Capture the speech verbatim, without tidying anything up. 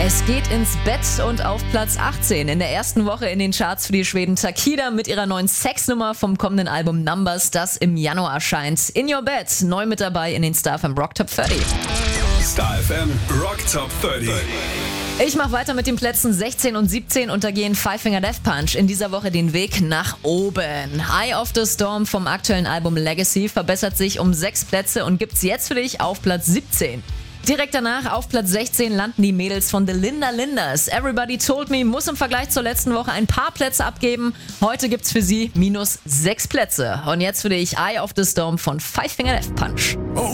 Es geht ins Bett und auf Platz achtzehn in der ersten Woche in den Charts für die Schweden Takida mit ihrer neuen Sexnummer vom kommenden Album Numbers, das im Januar erscheint. In Your Bed, neu mit dabei in den Star F M Rock Top dreißig. Star F M Rock Top dreißig. Ich mache weiter mit den Plätzen sechzehn und siebzehn und da gehen Five Finger Death Punch in dieser Woche den Weg nach oben. Eye of the Storm vom aktuellen Album Legacy verbessert sich um sechs Plätze und gibt's jetzt für dich auf Platz siebzehn. Direkt danach auf Platz sechzehn landen die Mädels von The Linda Lindas. Everybody Told Me muss im Vergleich zur letzten Woche ein paar Plätze abgeben. Heute gibt's für sie minus sechs Plätze. Und jetzt für dich Eye of the Storm von Five Finger Death Punch. Oh